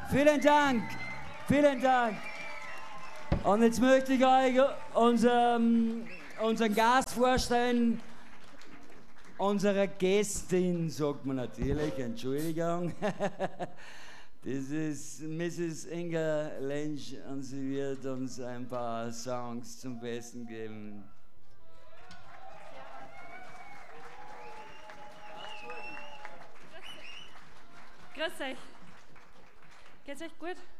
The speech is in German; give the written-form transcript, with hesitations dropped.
Vielen Dank. Vielen Dank. Und jetzt möchte ich euch unseren Gast vorstellen. Unsere Gästin, sagt man natürlich, Entschuldigung. Das ist Mrs. Inga Lensch und sie wird uns ein paar Songs zum Besten geben. Grüß euch. Geht's euch gut?